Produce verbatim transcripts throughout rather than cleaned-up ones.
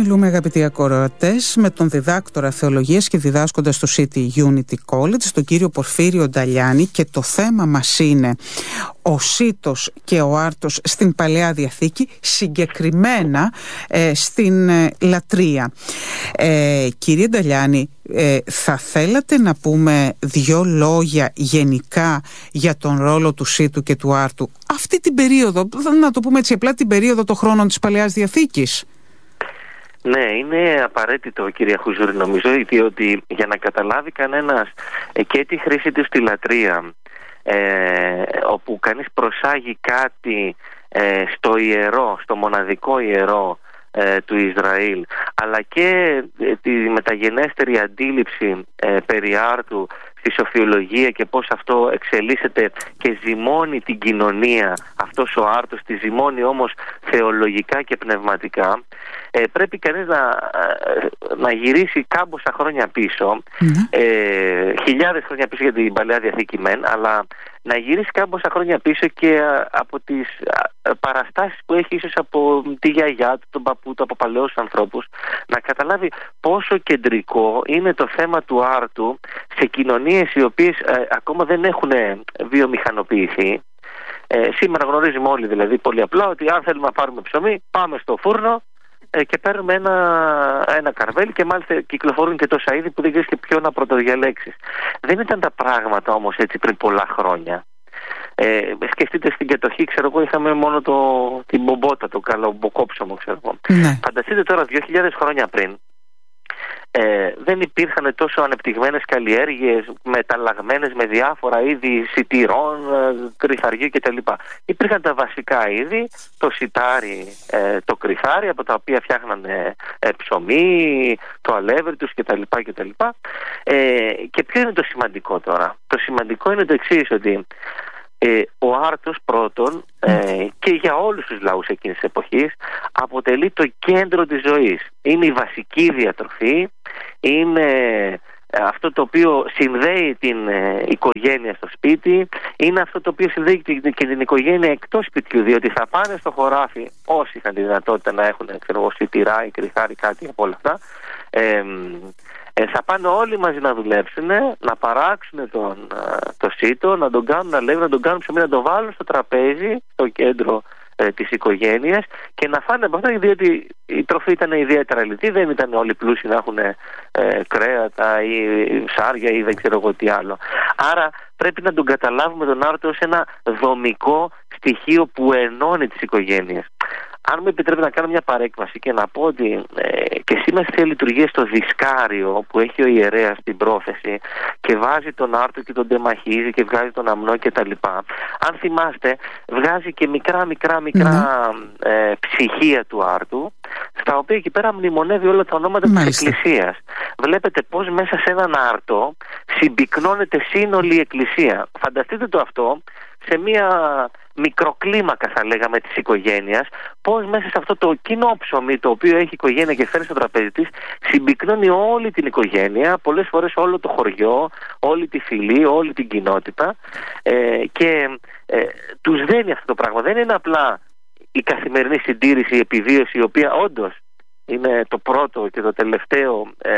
Μιλούμε, αγαπητοί ακροατές, με τον διδάκτορα θεολογίας και διδάσκοντα στο City Unity College, τον κύριο Πορφύριο Νταλιάνη, και το θέμα μας είναι ο Σίτος και ο Άρτος στην Παλαιά Διαθήκη, συγκεκριμένα ε, στην ε, λατρεία. Ε, κύριε Νταλιάνη, ε, θα θέλατε να πούμε δύο λόγια γενικά για τον ρόλο του Σίτου και του Άρτου αυτή την περίοδο, να το πούμε έτσι απλά, την περίοδο των χρόνων της Παλαιάς Διαθήκης? Ναι, είναι απαραίτητο, κυρία Χουζούρη, νομίζω, ότι για να καταλάβει κανένας και τη χρήση του στη λατρεία, ε, όπου κανείς προσάγει κάτι ε, στο ιερό, στο μοναδικό ιερό ε, του Ισραήλ, αλλά και ε, τη μεταγενέστερη αντίληψη ε, περί Άρτου στη σοφιολογία και πώς αυτό εξελίσσεται και ζυμώνει την κοινωνία, αυτός ο Άρτος τη ζυμώνει όμως θεολογικά και πνευματικά. Ε, πρέπει κανείς να, να γυρίσει κάμποσα χρόνια πίσω, mm-hmm. ε, χιλιάδες χρόνια πίσω για την Παλαιά Διαθήκη μεν, αλλά να γυρίσει κάμποσα χρόνια πίσω και από τις παραστάσεις που έχει ίσως από τη γιαγιά του, τον παππού του, από παλαιούς ανθρώπους, να καταλάβει πόσο κεντρικό είναι το θέμα του Άρτου σε κοινωνίες οι οποίες ε, ακόμα δεν έχουν βιομηχανοποιηθεί. Ε, σήμερα γνωρίζουμε όλοι δηλαδή πολύ απλά ότι αν θέλουμε να πάρουμε ψωμί, πάμε στο φούρνο και παίρνουμε ένα, ένα καρβέλι, και μάλιστα κυκλοφορούν και τόσα είδη που δεν ξέρεις και ποιο να πρωτοδιαλέξεις. Δεν ήταν τα πράγματα όμως έτσι πριν πολλά χρόνια. Ε, σκεφτείτε στην κατοχή, ξέρω εγώ, είχαμε μόνο το, την μπομπότα, το καλομποκόψωμο, ξέρω εγώ. Ναι. Φανταστείτε τώρα δύο χιλιάδες χρόνια πριν, Ε, δεν υπήρχαν τόσο ανεπτυγμένες καλλιέργειες μεταλλαγμένες με διάφορα είδη σιτηρών, ε, κρυθαριού κτλ. Υπήρχαν τα βασικά είδη, το σιτάρι, ε, το κρυθάρι, από τα οποία φτιάχνανε ε, ψωμί, το αλεύρι τους κτλ. κτλ. Ε, και ποιο είναι το σημαντικό τώρα? Το σημαντικό είναι το εξής, ότι Ε, ο Άρτος πρώτον ε, και για όλους τους λαούς εκείνης της εποχής αποτελεί το κέντρο της ζωής. Είναι η βασική διατροφή, είναι αυτό το οποίο συνδέει την ε, οικογένεια στο σπίτι, είναι αυτό το οποίο συνδέει και την, και την οικογένεια εκτός σπιτιού, διότι θα πάνε στο χωράφι όσοι είχαν τη δυνατότητα να έχουν, ξέρω εγώ, σιτηρά ή κρυθάρι, κάτι από όλα αυτά. Ε, Ε, θα πάνε όλοι μαζί να δουλέψουν, να παράξουν τον, το σίτο, να τον κάνουν αλεύρι, να τον κάνουν ψωμί, να τον βάλουν στο τραπέζι, στο κέντρο ε, της οικογένειας, και να φάνε από αυτό, διότι η τροφή ήταν ιδιαίτερα λιτή, δεν ήταν όλοι πλούσιοι να έχουν ε, κρέατα ή ψάρια ή δεν ξέρω εγώ τι άλλο. Άρα πρέπει να τον καταλάβουμε τον Άρτο ως ένα δομικό στοιχείο που ενώνει τις οικογένειες. Αν μου επιτρέπει να κάνω μια παρέκβαση και να πω ότι ε, και σήμερα στη λειτουργία στο δισκάριο που έχει ο ιερέας στην πρόθεση και βάζει τον Άρτο και τον τεμαχίζει και βγάζει τον αμνό κτλ. Αν θυμάστε, βγάζει και μικρά μικρά μικρά mm. ε, ψυχία του Άρτου, στα οποία εκεί πέρα μνημονεύει όλα τα ονόματα Μάλιστα. της Εκκλησίας. Βλέπετε πώς μέσα σε έναν Άρτο συμπυκνώνεται σύνολη η Εκκλησία. Φανταστείτε το αυτό σε μια μικροκλίμακα, θα λέγαμε, της οικογένειας, πώς μέσα σε αυτό το κοινό ψωμί το οποίο έχει η οικογένεια και φέρνει στο τραπέζι της, συμπυκνώνει όλη την οικογένεια, πολλές φορές όλο το χωριό, όλη τη φυλή, όλη την κοινότητα, ε, και ε, τους δένει αυτό το πράγμα. Δεν είναι απλά η καθημερινή συντήρηση, η επιβίωση, η οποία όντως είναι το πρώτο και το τελευταίο ε,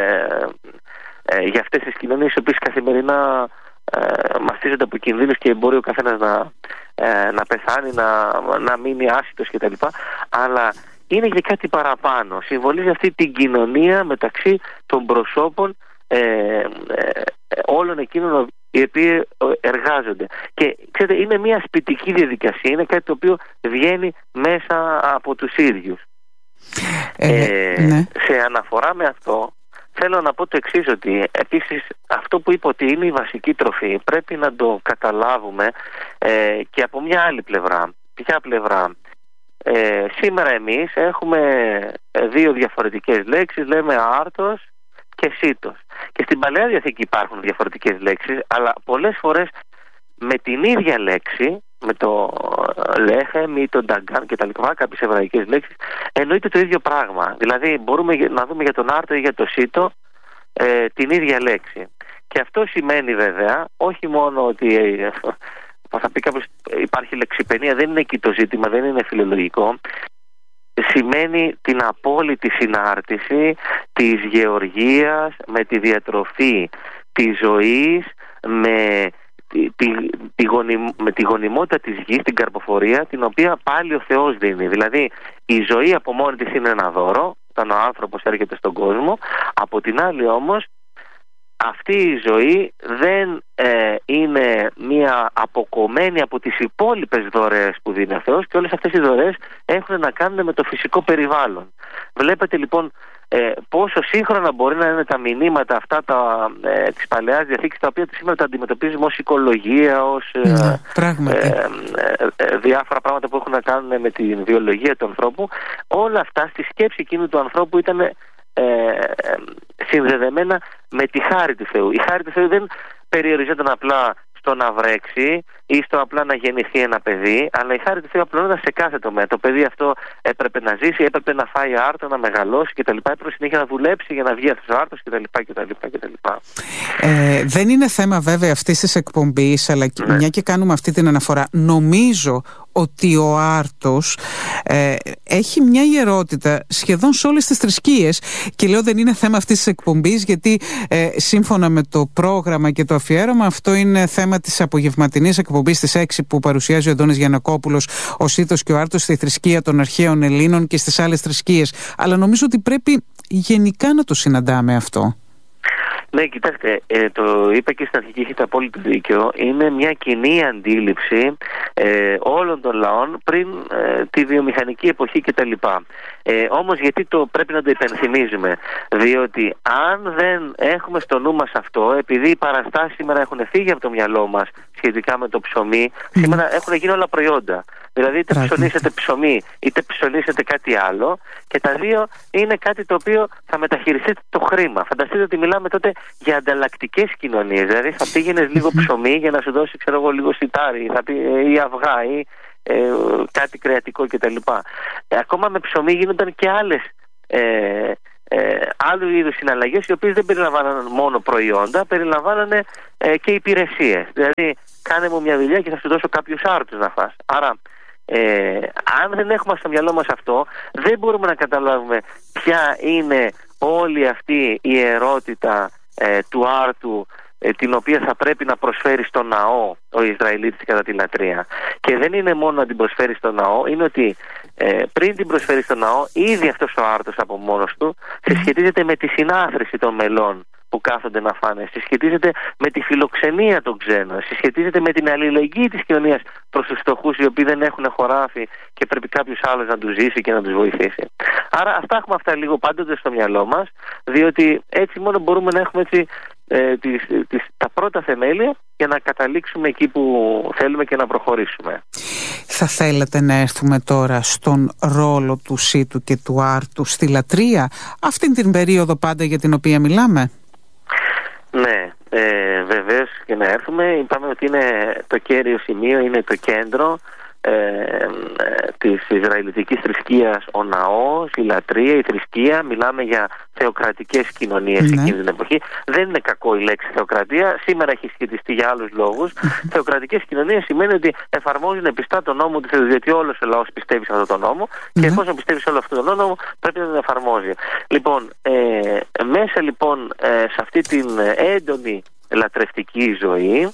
ε, για αυτές τις κοινωνίες, οι οποίες καθημερινά Ε, μαστίζονται από κινδύνους και μπορεί ο καθένας να, ε, να πεθάνει, να, να μείνει άσυτος κτλ. Αλλά είναι και κάτι παραπάνω. Συμβολίζει αυτή την κοινωνία μεταξύ των προσώπων ε, ε, όλων εκείνων οι οποίοι εργάζονται. Και ξέρετε, είναι μια σπιτική διαδικασία, είναι κάτι το οποίο βγαίνει μέσα από τους ίδιους. Ε, ε, ναι. Σε αναφορά με αυτό, θέλω να πω το εξής, ότι επίσης αυτό που είπα ότι είναι η βασική τροφή πρέπει να το καταλάβουμε ε, και από μια άλλη πλευρά. Ποια πλευρά? Ε, σήμερα εμείς έχουμε δύο διαφορετικές λέξεις, λέμε Άρτος και Σίτος. Και στην Παλαιά Διαθήκη υπάρχουν διαφορετικές λέξεις, αλλά πολλές φορές με την ίδια λέξη, με το λέχεμ ή το νταγκάν και τα λοιπά, κάποιες εβραϊκές λέξεις, εννοείται το ίδιο πράγμα. Δηλαδή μπορούμε να δούμε για τον Άρτο ή για το Σίτο ε, την ίδια λέξη. Και αυτό σημαίνει βέβαια όχι μόνο ότι ε, θα πει κάποιος υπάρχει λεξιπαινία, δεν είναι εκεί το ζήτημα, δεν είναι φιλολογικό. σημαίνει την απόλυτη συνάρτηση της γεωργίας με τη διατροφή της ζωής, με τη, τη, τη, γονιμ, με τη γονιμότητα της γης, την καρποφορία, την οποία πάλι ο Θεός δίνει. Δηλαδή η ζωή από μόνη της είναι ένα δώρο όταν ο άνθρωπος έρχεται στον κόσμο. Από την άλλη όμως αυτή η ζωή δεν ε, είναι μια αποκομμένη από τις υπόλοιπες δωρεές που δίνει ο Θεός, και όλες αυτές οι δωρεές έχουν να κάνουν με το φυσικό περιβάλλον. Βλέπετε λοιπόν ε, πόσο σύγχρονα μπορεί να είναι τα μηνύματα αυτά τα, ε, της Παλαιάς Διαθήκης, τα οποία σήμερα τα αντιμετωπίζουμε ως οικολογία, ως ε, ναι, ε, ε, ε, διάφορα πράγματα που έχουν να κάνουν με τη βιολογία του ανθρώπου. Όλα αυτά στη σκέψη εκείνου του ανθρώπου ήταν Ε, συνδεδεμένα με τη χάρη του Θεού. Η χάρη του Θεού δεν περιοριζόταν απλά στο να βρέξει ή στο απλά να γεννηθεί ένα παιδί, αλλά η χάρη του Θεού απλώνονταν σε κάθε τομέα. Το παιδί αυτό έπρεπε να ζήσει, έπρεπε να φάει άρτο, να μεγαλώσει κτλ. Έπρεπε συνέχεια να δουλέψει για να βγει αυτό ο άρτος κτλ. κτλ. Ε, δεν είναι θέμα βέβαια αυτής της εκπομπής, αλλά ναι. μια και κάνουμε αυτή την αναφορά, νομίζω ότι ο άρτος ε, έχει μια ιερότητα σχεδόν σε όλες τις θρησκείες, και λέω δεν είναι θέμα αυτής της εκπομπής γιατί ε, σύμφωνα με το πρόγραμμα και το αφιέρωμα αυτό είναι θέμα της απογευματινής εκπομπής της έξι που παρουσιάζει ο Αντώνης Γιαννακόπουλος, ο Σίτος και ο Άρτος στη θρησκεία των αρχαίων Ελλήνων και στις άλλες θρησκείες, αλλά νομίζω ότι πρέπει γενικά να το συναντάμε αυτό. Ναι, κοιτάξτε, ε, το είπα και στην αρχή και έχετε απόλυτο δίκιο. Είναι μια κοινή αντίληψη ε, όλων των λαών πριν ε, τη βιομηχανική εποχή κτλ. Ε, όμως γιατί το πρέπει να το υπενθυμίζουμε? Διότι αν δεν έχουμε στο νου μας αυτό, επειδή οι παραστάσεις σήμερα έχουν φύγει από το μυαλό μας σχετικά με το ψωμί, mm. σήμερα έχουν γίνει όλα προϊόντα. Δηλαδή είτε ψωνίσετε ψωμί είτε ψωνίσετε κάτι άλλο, και τα δύο είναι κάτι το οποίο θα μεταχειριστείτε το χρήμα. Φανταστείτε ότι μιλάμε τότε για ανταλλακτικές κοινωνίες. Δηλαδή θα πήγαινες λίγο ψωμί για να σου δώσει, ξέρω εγώ, λίγο σιτάρι θα πει, ή αυγά ή ε, κάτι κρεατικό κτλ. Ε, ακόμα με ψωμί γίνονταν και άλλες ε, ε, άλλου είδους συναλλαγές, οι οποίες δεν περιλαμβάνανε μόνο προϊόντα, περιλαμβάνανε ε, και υπηρεσίες. Δηλαδή κάνε μου μια δουλειά και θα σου δώσω κάποιους άρτους να φας. Άρα Ε, αν δεν έχουμε στο μυαλό μας αυτό, δεν μπορούμε να καταλάβουμε ποια είναι όλη αυτή η ιερότητα ε, του άρτου, ε, την οποία θα πρέπει να προσφέρει στο ναό ο Ισραηλίτης κατά τη λατρεία. Και δεν είναι μόνο να την προσφέρει στο ναό, είναι ότι ε, πριν την προσφέρει στο ναό, ήδη αυτός ο άρτος από μόνος του συσχετίζεται με τη συνάθρηση των μελών που κάθονται να φάνε, συσχετίζεται με τη φιλοξενία των ξένων, συσχετίζεται με την αλληλεγγύη της κοινωνίας προς τους φτωχούς οι οποίοι δεν έχουν χωράφι και πρέπει κάποιος άλλος να τους ζήσει και να τους βοηθήσει. Άρα αυτά έχουμε αυτά λίγο πάντοτε στο μυαλό μας, διότι έτσι μόνο μπορούμε να έχουμε έτσι, ε, τις, τις, τα πρώτα θεμέλια για να καταλήξουμε εκεί που θέλουμε και να προχωρήσουμε. Θα θέλατε να έρθουμε τώρα στον ρόλο του Σίτου και του Άρτου στη λατρεία, αυτήν την περίοδο πάντα για την οποία μιλάμε? Ναι, ε, βεβαίως και να έρθουμε. Είπαμε ότι είναι το κέριο σημείο, είναι το κέντρο ε, ε, της Ισραηλιτικής θρησκείας, ο ναός, η λατρεία, η θρησκεία. Μιλάμε για θεοκρατικές κοινωνίες ναι. εκείνη την εποχή. Δεν είναι κακό η λέξη θεοκρατία, σήμερα έχει σχετιστεί για άλλους λόγους. Θεοκρατικές κοινωνίες σημαίνει ότι εφαρμόζουν πιστά τον νόμο του Θεού, διότι όλος ο λαός πιστεύει σε αυτόν τον νόμο mm-hmm. και εφόσον πιστεύει σε όλο αυτόν τον νόμο πρέπει να τον εφαρμόζει. Λοιπόν, ε, μέσα λοιπόν ε, σε αυτή την έντονη λατρευτική ζωή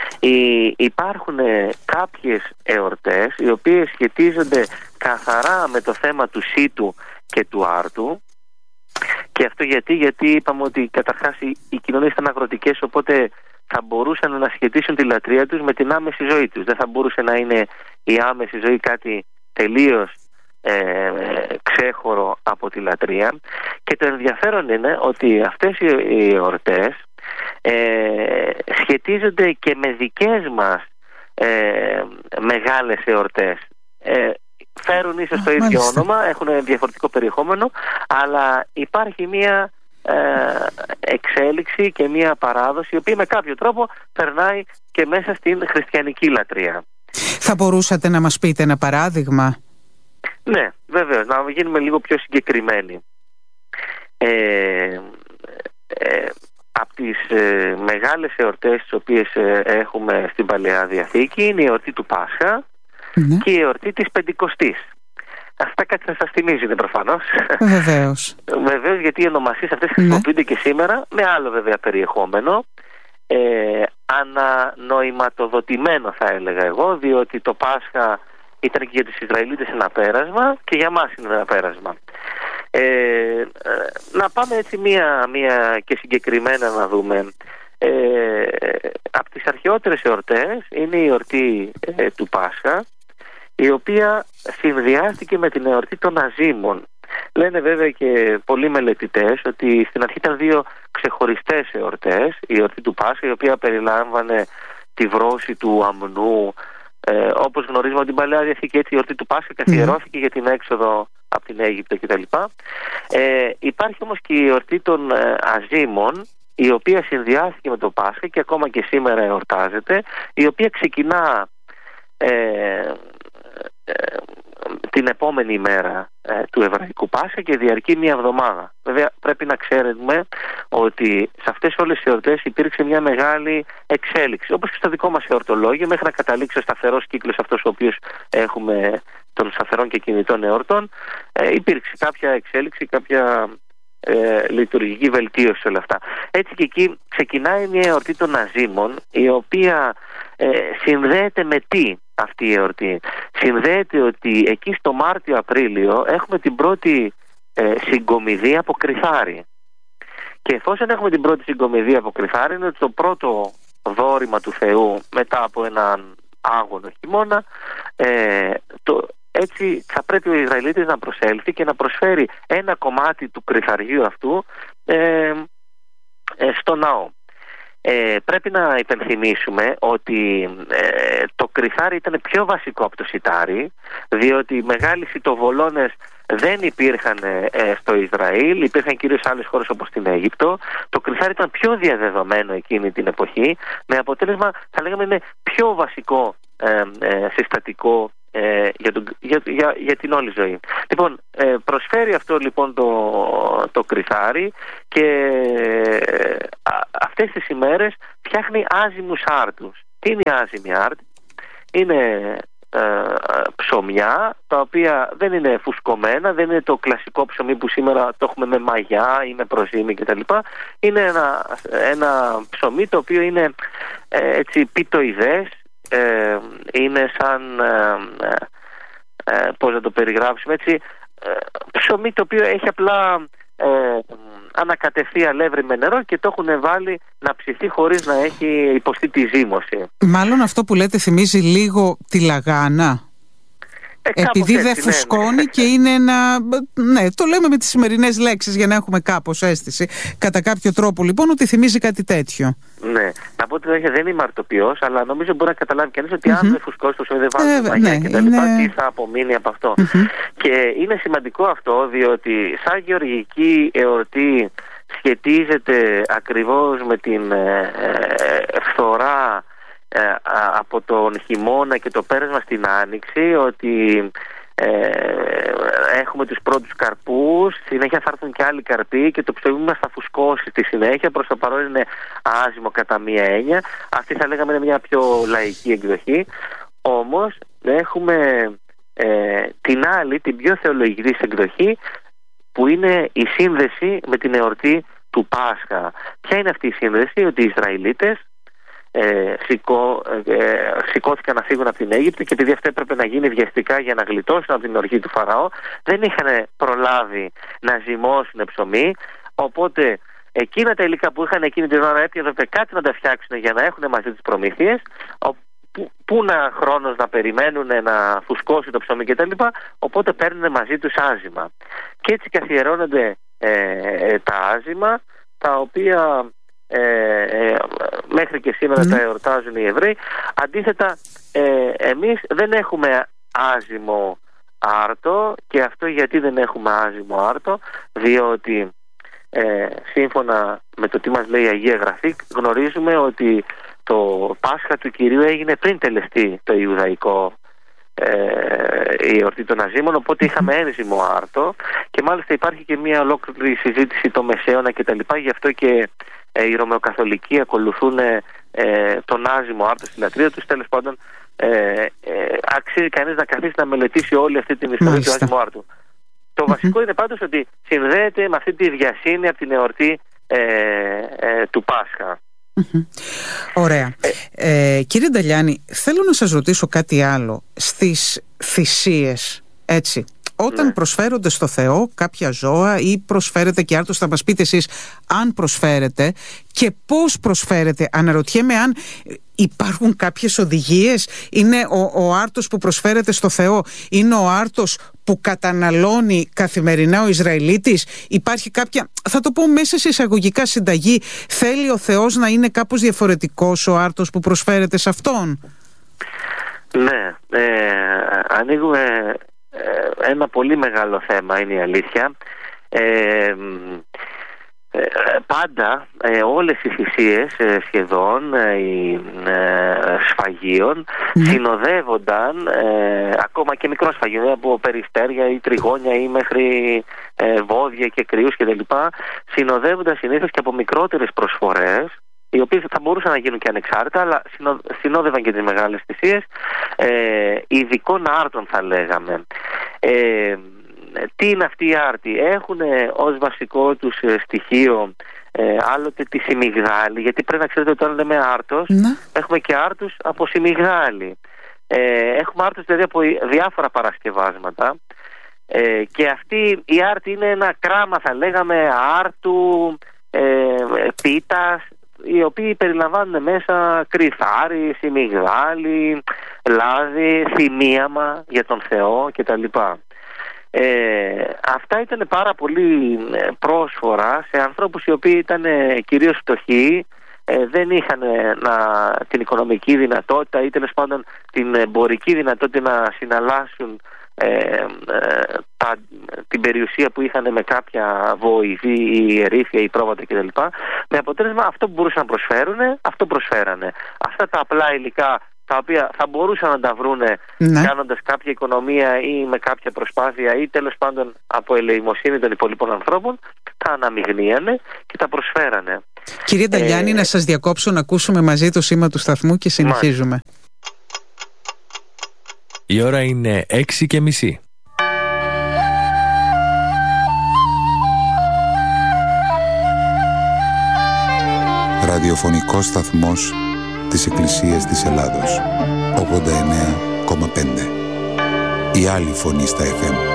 υπάρχουν κάποιες εορτές οι οποίες σχετίζονται καθαρά με το θέμα του Σίτου και του Άρτου. Και αυτό γιατί, γιατί είπαμε ότι καταρχάς οι, οι κοινωνίες ήταν αγροτικές, οπότε θα μπορούσαν να σχετίσουν τη λατρεία τους με την άμεση ζωή τους. Δεν θα μπορούσε να είναι η άμεση ζωή κάτι τελείως ε, ξέχωρο από τη λατρεία. Και το ενδιαφέρον είναι ότι αυτές οι εορτές ε, σχετίζονται και με δικές μας ε, μεγάλες εορτές. Ε, φέρουν ίσως το ίδιο μάλιστα. όνομα, έχουν διαφορετικό περιεχόμενο, αλλά υπάρχει μία ε, εξέλιξη και μία παράδοση η οποία με κάποιο τρόπο περνάει και μέσα στην χριστιανική λατρεία. Θα μπορούσατε να μας πείτε ένα παράδειγμα? Ναι, βεβαίως, να γίνουμε λίγο πιο συγκεκριμένοι. Ε, ε, από τις ε, μεγάλες εορτές τις οποίες ε, έχουμε στην Παλαιά Διαθήκη είναι η εορτή του Πάσχα ναι. και η εορτή της Πεντηκοστής. αυτά κάτι θα σας θυμίζουν προφανώς. Βεβαίως. Βεβαίως, γιατί οι ονομασίες αυτές χρησιμοποιούνται ναι. και σήμερα με άλλο βέβαια περιεχόμενο, ε, ανανοηματοδοτημένο θα έλεγα εγώ, διότι το Πάσχα ήταν και για τους Ισραηλίτες ένα πέρασμα και για μας είναι ένα πέρασμα. Ε, να πάμε έτσι μία, μία και συγκεκριμένα να δούμε. Ε, από τις αρχαιότερες εορτές είναι η εορτή ε, του Πάσχα, η οποία συνδυάστηκε με την εορτή των Αζίμων. Λένε βέβαια και πολλοί μελετητές ότι στην αρχή ήταν δύο ξεχωριστές εορτές, η εορτή του Πάσχα, η οποία περιλάμβανε τη βρώση του αμνού, ε, όπως γνωρίζουμε από την Παλαιά Διαθήκη, έτσι η εορτή του Πάσχα καθιερώθηκε mm. για την έξοδο από την Αίγυπτο κτλ. Ε, υπάρχει όμως και η εορτή των ε, Αζίμων, η οποία συνδυάστηκε με το Πάσχα και ακόμα και σήμερα εορτάζεται, η οποία ξεκινά ε, ε, την επόμενη ημέρα ε, του Εβραϊκού Πάσχα και διαρκεί μία εβδομάδα. Βέβαια πρέπει να ξέρουμε ότι σε αυτές όλες τις εορτές υπήρξε μια μεγάλη εξέλιξη, όπως και στο δικό μας εορτολόγιο, μέχρι να καταλήξει ο σταθερός κύκλος αυτός ο οποίος έχουμε των σταθερών και κινητών εορτών. Ε, υπήρξε κάποια εξέλιξη, κάποια ε, λειτουργική βελτίωση σε όλα αυτά. Έτσι και εκεί ξεκινάει μια εορτή των Αζίμων, η οποία ε, συνδέεται με τι αυτή η εορτή? Συνδέεται ότι εκεί στο Μάρτιο-Απρίλιο έχουμε την πρώτη ε, συγκομιδή από κρυθάρι. Και εφόσον έχουμε την πρώτη συγκομιδή από κρυθάρι, είναι ότι το πρώτο δώρημα του Θεού μετά από έναν άγωνο χειμώνα, ε, το, έτσι θα πρέπει ο Ισραηλίτης να προσέλθει και να προσφέρει ένα κομμάτι του κρυθαριού αυτού ε, ε, στο ναό. Ε, πρέπει να υπενθυμίσουμε ότι ε, το κρυθάρι ήταν πιο βασικό από το σιτάρι, διότι οι μεγάλοι σιτοβολώνες δεν υπήρχαν ε, στο Ισραήλ, υπήρχαν κυρίως σε άλλες χώρες όπως την Αίγυπτο. Το κρυθάρι ήταν πιο διαδεδομένο εκείνη την εποχή, με αποτέλεσμα θα λέγαμε είναι πιο βασικό ε, ε, συστατικό ε, για, τον, για, για, για την όλη ζωή. Λοιπόν, ε, προσφέρει αυτό λοιπόν το, το κρυθάρι και ε, α, αυτές τις ημέρες φτιάχνει άζυμους άρτους. Τι είναι οι άζυμοι άρτοι? Είναι ε, ψωμιά τα οποία δεν είναι φουσκωμένα, δεν είναι το κλασικό ψωμί που σήμερα το έχουμε με μαγιά ή με προζύμι κτλ. Είναι ένα, ένα ψωμί το οποίο είναι ε, έτσι πιτοειδές, ε, είναι σαν ε, ε, πώς να το περιγράψουμε έτσι, ε, ψωμί το οποίο έχει απλά ε, ανακατευθεί αλεύρι με νερό και το έχουν βάλει να ψηθεί χωρίς να έχει υποστεί τη ζύμωση. Μάλλον αυτό που λέτε θυμίζει λίγο τη λαγάνα. Ε, Επειδή έτσι, δεν φουσκώνει, ναι. Και είναι ένα... Ναι, το λέμε με τις σημερινές λέξεις για να έχουμε κάπως αίσθηση. Κατά κάποιο τρόπο λοιπόν ότι θυμίζει κάτι τέτοιο. Ναι, να πω ότι δεν είμαι αρτοποιός, αλλά νομίζω μπορεί να καταλάβει κανείς ότι mm-hmm. αν δεν φουσκώσει το δεν βάλει ε, μαγιά ναι, και τα λοιπά, είναι... τι θα απομείνει από αυτό. Mm-hmm. Και είναι σημαντικό αυτό, διότι σαν γεωργική εορτή σχετίζεται ακριβώς με την ε, ε, φθορά Ε, από τον χειμώνα και το πέρασμα στην άνοιξη, ότι ε, έχουμε τους πρώτους καρπούς, συνέχεια θα έρθουν και άλλοι καρποί και το ψωμί μας θα φουσκώσει στη συνέχεια. Προς το παρόν είναι άζυμο κατά μία έννοια. Αυτή θα λέγαμε είναι μια πιο λαϊκή εκδοχή. Όμως έχουμε ε, την άλλη, την πιο θεολογική εκδοχή, που είναι η σύνδεση με την εορτή του Πάσχα. Ποια είναι αυτή η σύνδεση? Ότι οι Ισραηλίτες Ε, σηκώ, ε, σηκώθηκαν να φύγουν από την Αίγυπτο και επειδή αυτό έπρεπε να γίνει βιαστικά για να γλιτώσουν από την οργή του Φαραώ, δεν είχαν προλάβει να ζυμώσουν ψωμί, οπότε εκείνα τα υλικά που είχαν εκείνη την ώρα έπρεπε κάτι να τα φτιάξουν για να έχουν μαζί τις προμήθειες, που, που να χρόνος να περιμένουν να φουσκώσει το ψωμί κτλ. Οπότε παίρνουν μαζί τους άζυμα και έτσι καθιερώνονται ε, ε, τα άζυμα, τα οποία Ε, ε, μέχρι και σήμερα mm. τα εορτάζουν οι Εβραίοι. Αντίθετα ε, εμείς δεν έχουμε άζυμο άρτο. Και αυτό γιατί δεν έχουμε άζυμο άρτο? Διότι ε, σύμφωνα με το τι μας λέει η Αγία Γραφή, γνωρίζουμε ότι το Πάσχα του Κυρίου έγινε πριν τελεστεί το Ιουδαϊκό Ε, η εορτή των Αζήμων, οπότε είχαμε ένζυμο άρτο και μάλιστα υπάρχει και μια ολόκληρη συζήτηση το Μεσαίωνα και τα λοιπά, γι' αυτό και ε, οι Ρωμαιοκαθολικοί ακολουθούν ε, τον άζυμο άρτο στη λατρεία τους. Τέλος πάντων ε, ε, αξίζει κανείς να καθίσει να μελετήσει όλη αυτή την ιστορία του Άσημου Άρτου. Το βασικό mm-hmm. είναι πάντως ότι συνδέεται με αυτή τη βιασύνη από την εορτή ε, ε, του Πάσχα. Mm-hmm. Ωραία. Ε, κύριε Νταλιάνη, θέλω να σας ρωτήσω κάτι άλλο. Στις θυσίες, έτσι, όταν ναι. προσφέρονται στο Θεό κάποια ζώα ή προσφέρετε και άρτος, θα μας πείτε εσείς αν προσφέρετε και πώς προσφέρετε. Αναρωτιέμαι αν υπάρχουν κάποιες οδηγίες. Είναι ο, ο άρτος που προσφέρεται στο Θεό, είναι ο άρτος που καταναλώνει καθημερινά ο Ισραηλίτης? Υπάρχει κάποια, θα το πω μέσα σε εισαγωγικά, συνταγή? Θέλει ο Θεός να είναι κάπως διαφορετικός ο άρτος που προσφέρεται σε Αυτόν? Ναι, ε, ανοίγουμε ένα πολύ μεγάλο θέμα, είναι η αλήθεια. Ε, ε, πάντα ε, όλες οι θυσίες ε, σχεδόν ε, ε, σφαγίων mm. συνοδεύονταν, ε, ακόμα και μικρό σφαγείο, από περιστέρια ή τριγώνια ή μέχρι ε, βόδια και κρυούς κτλ., συνοδεύονταν συνήθως και από μικρότερες προσφορές, οι οποίες θα μπορούσαν να γίνουν και ανεξάρτητα, αλλά συνόδευαν και τις μεγάλες θυσίες, ε, ειδικών άρτων θα λέγαμε. Ε, τι είναι αυτοί οι άρτοι? Έχουν ως βασικό τους στοιχείο ε, άλλοτε τη σιμιγδάλη, γιατί πρέπει να ξέρετε ότι όταν λέμε άρτος, ναι. έχουμε και άρτους από σιμιγδάλη. Ε, έχουμε άρτους δηλαδή από διάφορα παρασκευάσματα, ε, και αυτή η άρτη είναι ένα κράμα, θα λέγαμε, άρτου, ε, πίτας, οι οποίοι περιλαμβάνουν μέσα κρυθάρι, σιμιγδάλι, λάδι, θυμίαμα για τον Θεό κτλ. Ε, αυτά ήταν πάρα πολύ πρόσφορα σε ανθρώπους οι οποίοι ήταν κυρίως φτωχοί, ε, δεν είχαν να, την οικονομική δυνατότητα ή τέλος πάντων την εμπορική δυνατότητα να συναλλάσσουν ε, ε, τα, την περιουσία που είχαν με κάποια βοηδή ή ερήφια ή πρόβατα κτλ. Με αποτέλεσμα αυτό που μπορούσαν να προσφέρουν, αυτό προσφέρανε. Αυτά τα απλά υλικά, τα οποία θα μπορούσαν να τα βρούνε ναι. κάνοντας κάποια οικονομία ή με κάποια προσπάθεια ή τέλος πάντων από ελεημοσύνη των υπολείπων ανθρώπων, τα αναμειγνύανε και τα προσφέρανε. Κύριε Νταλιάνη, ε... να σας διακόψω να ακούσουμε μαζί το σήμα του σταθμού και συνεχίζουμε. Η ώρα είναι έξι και μισή. Ραδιοφωνικός σταθμός της Εκκλησίας της Ελλάδος, ογδόντα εννέα κόμμα πέντε. Η άλλη φωνή στα εφ εμ.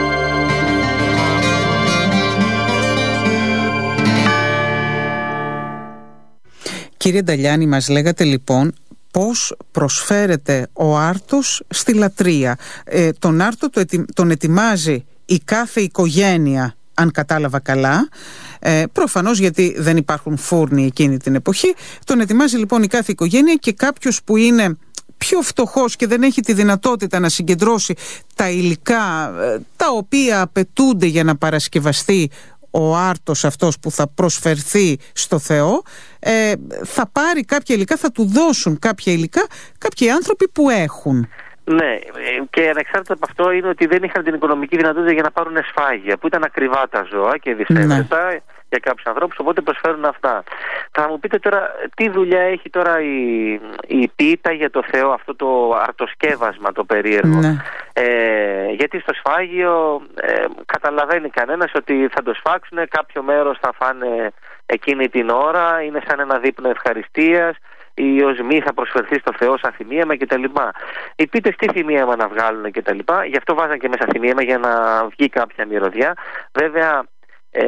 Κύριε Νταλιάνη, μας λέγατε λοιπόν πώς προσφέρεται ο άρτος στη λατρεία. Ε, τον άρτο το ετι... τον ετοιμάζει η κάθε οικογένεια, αν κατάλαβα καλά, ε, προφανώς γιατί δεν υπάρχουν φούρνοι εκείνη την εποχή. Τον ετοιμάζει λοιπόν η κάθε οικογένεια, και κάποιος που είναι πιο φτωχός και δεν έχει τη δυνατότητα να συγκεντρώσει τα υλικά ε, τα οποία απαιτούνται για να παρασκευαστεί ο άρτος αυτός που θα προσφερθεί στο Θεό, ε, θα πάρει κάποια υλικά, θα του δώσουν κάποια υλικά κάποιοι άνθρωποι που έχουν. Ναι, και ανεξάρτητα από αυτό είναι ότι δεν είχαν την οικονομική δυνατότητα για να πάρουν σφάγια, που ήταν ακριβά τα ζώα και δυσέβρετα ναι. για κάποιους ανθρώπους, οπότε προσφέρουν αυτά. Θα μου πείτε τώρα, τι δουλειά έχει τώρα η, η πίτα για το Θεό, αυτό το αρτοσκεύασμα το περίεργο? Ναι. Ε, γιατί στο σφάγιο ε, καταλαβαίνει κανένας ότι θα το σφάξουν, κάποιο μέρος θα φάνε εκείνη την ώρα, είναι σαν ένα δείπνο ευχαριστίας, η οσμή θα προσφερθεί στο Θεό σαν θυμίαμα κτλ. Οι πίτες τι θυμίαμα να βγάλουν κτλ. Γι' αυτό βάζαν και μέσα θυμίαμα για να βγει κάποια μυρωδιά. Βέβαια ε,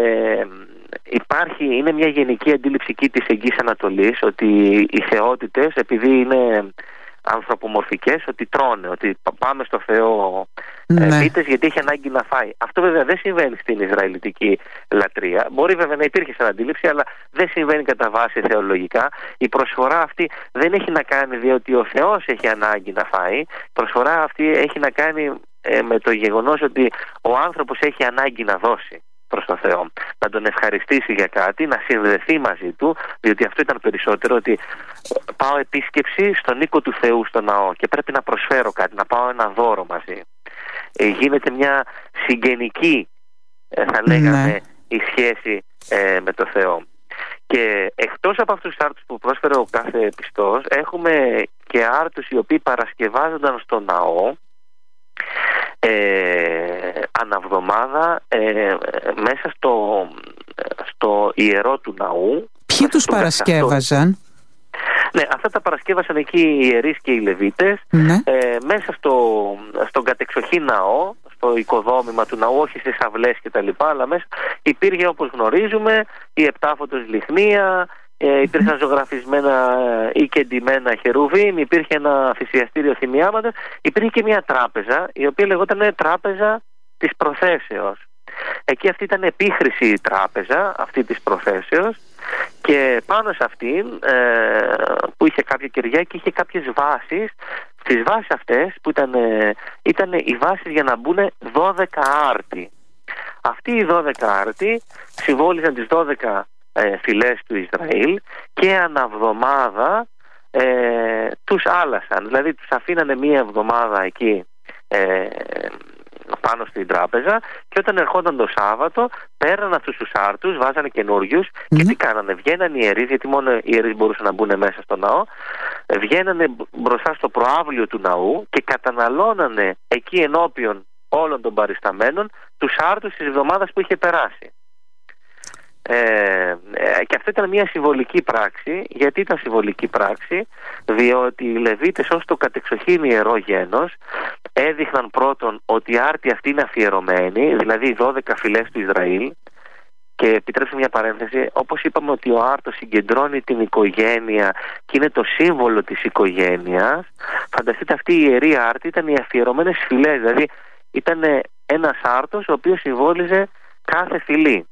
υπάρχει, είναι μια γενική αντίληψη εκεί της Εγγύης Ανατολής ότι οι θεότητες, επειδή είναι ανθρωπομορφικές, ότι τρώνε, ότι πάμε στο Θεό ναι. ε, πίτες γιατί έχει ανάγκη να φάει. Αυτό βέβαια δεν συμβαίνει στην Ισραηλιτική λατρεία. Μπορεί βέβαια να υπήρχε σαν αντίληψη, αλλά δεν συμβαίνει κατά βάση θεολογικά. Η προσφορά αυτή δεν έχει να κάνει διότι ο Θεός έχει ανάγκη να φάει. Η προσφορά αυτή έχει να κάνει ε, με το γεγονός ότι ο άνθρωπος έχει ανάγκη να δώσει προς τον Θεό, να τον ευχαριστήσει για κάτι, να συνδεθεί μαζί του, διότι αυτό ήταν περισσότερο, ότι πάω επίσκεψη στον οίκο του Θεού, στο ναό, και πρέπει να προσφέρω κάτι, να πάω ένα δώρο μαζί. Ε, γίνεται μια συγγενική, ε, θα λέγαμε, ναι. η σχέση ε, με το Θεό. Και εκτός από αυτούς τους άρτους που πρόσφερε ο κάθε πιστός, έχουμε και άρτους οι οποίοι παρασκευάζονταν στο ναό ε, αναβδομάδα ε, μέσα στο, στο ιερό του ναού. Ποιοι τους παρασκεύαζαν? Ναι, αυτά τα παρασκεύασαν εκεί οι ιερείς και οι Λεβίτες, ναι. ε, μέσα στο, στον κατεξοχή ναό, στο οικοδόμημα του ναού, όχι στις αυλές και τα λοιπά, αλλά μέσα υπήρχε, όπως γνωρίζουμε, η επτάφωτος λιχνία, ε, υπήρχαν ζωγραφισμένα ή κεντυμένα χερουβίμ, υπήρχε ένα θυσιαστήριο θυμιάματος, υπήρχε και μια τράπεζα, η οποία λεγόταν τράπεζα της προθέσεως. Εκεί αυτή ήταν επίχρηση η τράπεζα αυτή της προθέσεως, και πάνω σε αυτήν ε, που είχε κάποια κεριά και είχε κάποιες βάσεις. Στις βάσεις αυτές που ήταν, ε, ήταν οι βάσεις για να μπουν δώδεκα άρτοι. Αυτοί οι δώδεκα άρτοι συμβόλιζαν τις δώδεκα ε, φυλές του Ισραήλ και αναβδομάδα ε, τους άλλασαν. Δηλαδή τους αφήνανε μία εβδομάδα εκεί ε, πάνω στην τράπεζα, και όταν ερχόταν το Σάββατο πέραν αυτούς τους άρτους, βάζανε καινούριους mm-hmm. και τι κάνανε? Βγαίνανε οι ιερείς, γιατί μόνο οι ιερείς μπορούσαν να μπουν μέσα στο ναό, βγαίνανε μπροστά στο προάβλιο του ναού και καταναλώνανε εκεί ενώπιον όλων των παρισταμένων τους άρτους της εβδομάδας που είχε περάσει. Ε, και αυτό ήταν μια συμβολική πράξη. Γιατί ήταν συμβολική πράξη? Διότι οι Λεβίτες ως το κατεξοχήν ιερό γένος έδειχναν πρώτον ότι η άρτη αυτή είναι αφιερωμένη, δηλαδή οι δώδεκα φυλές του Ισραήλ. Και επιτρέψτε μια παρένθεση, όπως είπαμε ότι ο άρτος συγκεντρώνει την οικογένεια και είναι το σύμβολο της οικογένειας, φανταστείτε, αυτή η ιερή άρτη ήταν οι αφιερωμένες φυλές, δηλαδή ήταν ένας άρτος ο οποίος συμβόλιζε κάθε φυλή.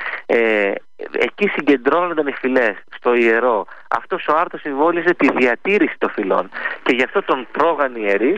Ε, εκεί συγκεντρώνονταν οι φυλές στο ιερό. Αυτός ο άρτος συμβόλιζε τη διατήρηση των φυλών, και γι' αυτό τον τρώγαν οι ιερείς,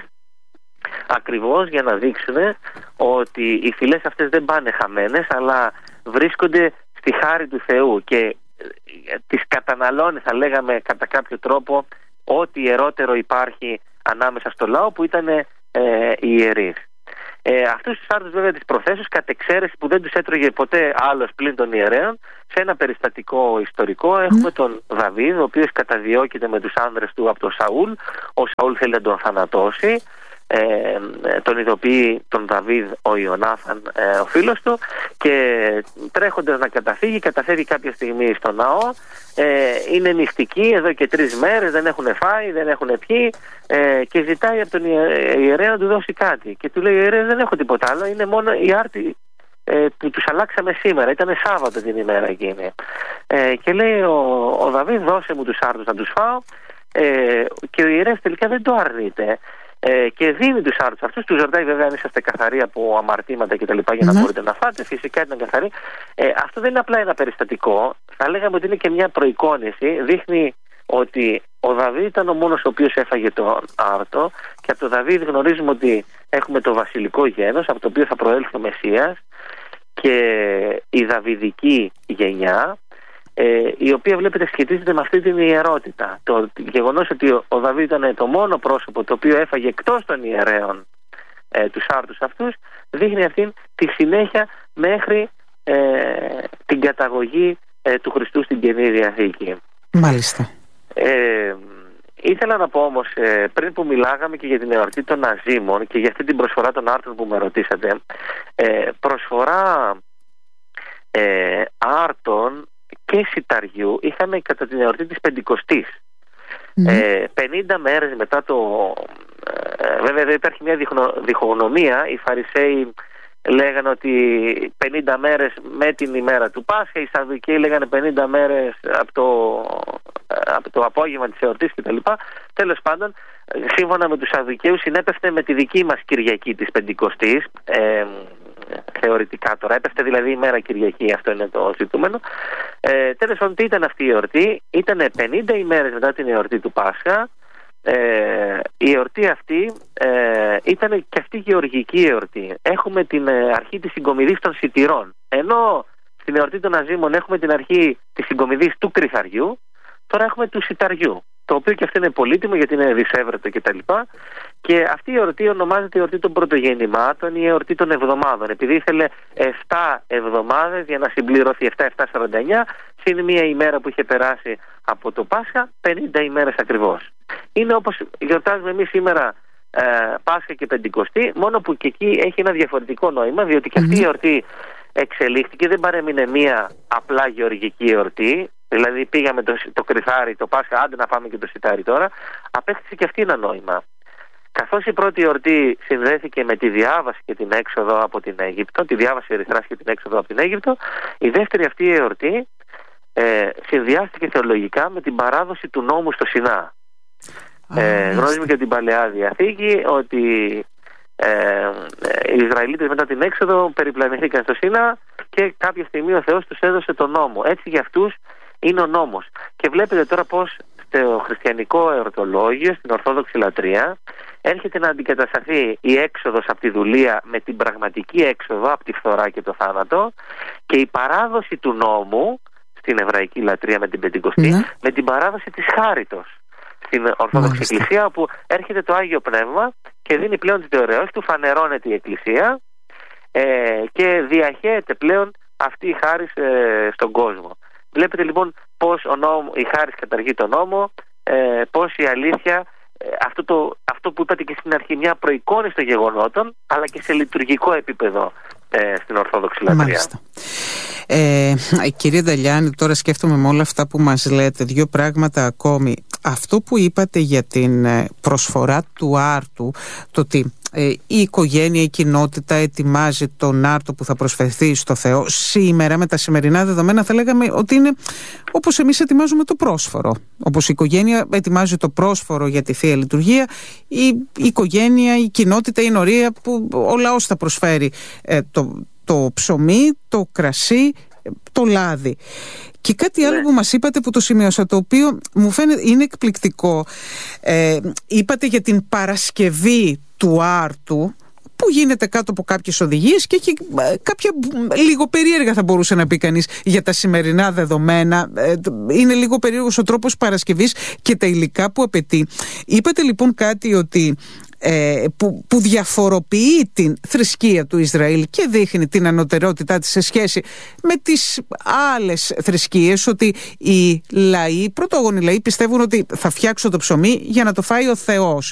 ακριβώς για να δείξουν ότι οι φυλές αυτές δεν πάνε χαμένες, αλλά βρίσκονται στη χάρη του Θεού και τις καταναλώνει, θα λέγαμε κατά κάποιο τρόπο, ό,τι ιερότερο υπάρχει ανάμεσα στο λαό, που ήταν ε, οι ιερείς. Ε, αυτούς τους άρτους βέβαια της προθέσεως, κατ' εξαίρεση, που δεν τους έτρωγε ποτέ άλλος πλην των ιερέων, σε ένα περιστατικό ιστορικό έχουμε τον Δαβίδ, ο οποίος καταδιώκεται με τους άνδρες του από τον Σαούλ. Ο Σαούλ θέλει να τον θανατώσει, ε, τον ειδοποιεί τον Δαβίδ ο Ιωνάθαν, ε, ο φίλος του, και τρέχοντας να καταφύγει, καταφεύγει κάποια στιγμή στο ναό. ε, είναι νηστικοί εδώ και τρεις μέρες, δεν έχουν φάει, δεν έχουν πιει, ε, και ζητάει από τον ιερέα να του δώσει κάτι, και του λέει: ιερέα, δεν έχω τίποτα άλλο, είναι μόνο η άρτη ε, που τους αλλάξαμε σήμερα, ήταν Σάββατο την ημέρα εκείνη. ε, και λέει ο, ο Δαβίδ: δώσε μου τους άρτους να τους φάω. ε, και ο ιερέας τελικά δεν το αρνείται, Ε, και δίνει τους άρτους αυτούς. Τους ρωτάει βέβαια αν είσαστε καθαροί από αμαρτήματα κτλ. Για να mm-hmm. μπορείτε να φάτε. Φυσικά ήταν καθαροί. Ε, αυτό δεν είναι απλά ένα περιστατικό. Θα λέγαμε ότι είναι και μια προεικόνηση. Δείχνει ότι ο Δαβίδ ήταν ο μόνος ο οποίος έφαγε τον άρτο, και από τον Δαβίδ γνωρίζουμε ότι έχουμε το βασιλικό γένος, από το οποίο θα προέλθει ο Μεσσίας, και η δαβιδική γενιά, Ε, η οποία βλέπετε σχετίζεται με αυτή την ιερότητα. Το γεγονός ότι ο, ο Δαβίδ ήταν το μόνο πρόσωπο το οποίο έφαγε εκτός των ιερέων ε, τους άρτους αυτούς, δείχνει αυτήν τη συνέχεια μέχρι ε, την καταγωγή ε, του Χριστού στην Καινή Διαθήκη. Μάλιστα. Ε, ήθελα να πω όμως, ε, πριν που μιλάγαμε και για την εορτή των Αζήμων και για αυτή την προσφορά των άρτων που με ρωτήσατε, ε, προσφορά ε, άρτων και σιταριού είχαμε κατά την εορτή της Πεντηκοστής. Mm. Ε, πενήντα μέρες μετά το... Ε, βέβαια δεν υπάρχει μια διχογνωμία. Οι Φαρισαίοι λέγανε ότι πενήντα μέρες με την ημέρα του Πάσχα, οι Σαδουκαίοι λέγανε πενήντα μέρες από το, από το απόγευμα της εορτής κτλ. Τέλος πάντων, σύμφωνα με τους Σαδουκαίους, συνέπεφτε με τη δική μας Κυριακή της Πεντηκοστής. Ε, θεωρητικά τώρα, έπεφτε δηλαδή η μέρα Κυριακή, αυτό είναι το ζητούμενο. Ε, τέλος πάντων, τι ήταν αυτή η εορτή? Ήταν πενήντα ημέρες μετά την εορτή του Πάσχα. Ε, η εορτή αυτή ε, ήταν και αυτή γεωργική εορτή. Έχουμε την ε, αρχή της συγκομιδής των σιτηρών. Ενώ στην εορτή των Αζήμων έχουμε την αρχή της συγκομιδής του κρυθαριού, τώρα έχουμε του σιταριού, το οποίο και αυτό είναι πολύτιμο γιατί είναι δισεύρετο κτλ. Και αυτή η εορτή ονομάζεται η εορτή των πρωτογεννημάτων ή η εορτή των εβδομάδων, επειδή ήθελε επτά εβδομάδες για να συμπληρωθεί, επτά επτά σαράντα εννιά, συν μία ημέρα που είχε περάσει από το Πάσχα, πενήντα ημέρες ακριβώς. Είναι όπως γιορτάζουμε εμείς σήμερα ε, Πάσχα και Πεντηκοστή, μόνο που και εκεί έχει ένα διαφορετικό νόημα, διότι και αυτή η εορτή εξελίχθηκε, δεν παρέμεινε μία απλά γεωργική εορτή. Δηλαδή πήγαμε το, το κρυθάρι, το Πάσχα, άντε να πάμε και το σιτάρι τώρα. Απέκτησε και αυτή ένα νόημα. Καθώς η πρώτη εορτή συνδέθηκε με τη διάβαση και την έξοδο από την Αίγυπτο, τη διάβαση Ερυθράς και την έξοδο από την Αίγυπτο, η δεύτερη αυτή εορτή ε, συνδυάστηκε θεολογικά με την παράδοση του νόμου στο Σινά. Ε, γνωρίζουμε και την Παλαιά Διαθήκη ότι ε, ε, οι Ισραηλίτες μετά την έξοδο περιπλανηθήκαν στο Σινά και κάποια στιγμή ο Θεός τους έδωσε τον νόμο. Έτσι για αυτούς είναι ο νόμος. Και βλέπετε τώρα πως στο χριστιανικό εορτολόγιο, στην Ορθόδοξη λατρεία, έρχεται να αντικατασταθεί η έξοδος από τη δουλεία με την πραγματική έξοδο από τη φθορά και το θάνατο, και η παράδοση του νόμου στην εβραϊκή λατρεία με την Πεντηκοστή, ναι, με την παράδοση της χάριτος στην Ορθόδοξη Μάλιστα. Εκκλησία, όπου έρχεται το Άγιο Πνεύμα και δίνει πλέον τη διορέωση του, φανερώνεται η Εκκλησία ε, και διαχέεται πλέον αυτή η χάρις ε, στον κόσμο. Βλέπετε λοιπόν πως ο νόμο, η χάρις καταργεί τον νόμο, ε, πως η αλήθεια, ε, αυτό, το, αυτό που είπατε και στην αρχή, μια προεικόνηση των γεγονότων, αλλά και σε λειτουργικό επίπεδο ε, στην Ορθόδοξη λατρεία. Μάλιστα. Ε, κύριε Νταλιάνη, τώρα σκέφτομαι με όλα αυτά που μας λέτε, δύο πράγματα ακόμη. Αυτό που είπατε για την προσφορά του άρτου, το ότι ε, η οικογένεια, η κοινότητα ετοιμάζει τον άρτο που θα προσφερθεί στο Θεό, σήμερα με τα σημερινά δεδομένα θα λέγαμε ότι είναι όπως εμείς ετοιμάζουμε το πρόσφορο. Όπως η οικογένεια ετοιμάζει το πρόσφορο για τη Θεία Λειτουργία, η, η οικογένεια, η κοινότητα, η νορία που ο λαός θα προσφέρει ε, το, το ψωμί, το κρασί, το λάδι. Και κάτι ναι. άλλο που μας είπατε που το σημείωσα, το οποίο μου φαίνεται είναι εκπληκτικό. Ε, είπατε για την Παρασκευή του άρτου, που γίνεται κάτω από κάποιες οδηγίες και έχει κάποια λίγο περίεργα, θα μπορούσε να πει κανείς, για τα σημερινά δεδομένα. Ε, είναι λίγο περίεργος ο τρόπος Παρασκευής και τα υλικά που απαιτεί. Είπατε λοιπόν κάτι ότι Ε, που, που διαφοροποιεί την θρησκεία του Ισραήλ και δείχνει την ανωτερότητά της σε σχέση με τις άλλες θρησκείες, ότι οι λαοί, οι πρωτόγονοι λαοί, πιστεύουν ότι θα φτιάξω το ψωμί για να το φάει ο Θεός.